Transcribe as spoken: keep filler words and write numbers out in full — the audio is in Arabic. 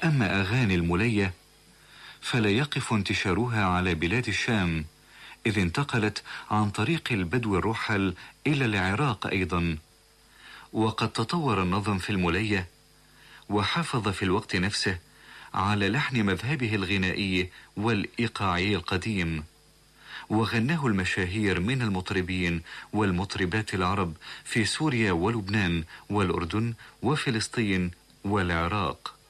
أما أغاني الملية فلا يقف انتشارها على بلاد الشام، إذ انتقلت عن طريق البدو الرحل إلى العراق أيضا. وقد تطور النظم في الملية وحافظ في الوقت نفسه على لحن مذهبه الغنائي والإيقاعي القديم، وغناه المشاهير من المطربين والمطربات العرب في سوريا ولبنان والأردن وفلسطين والعراق.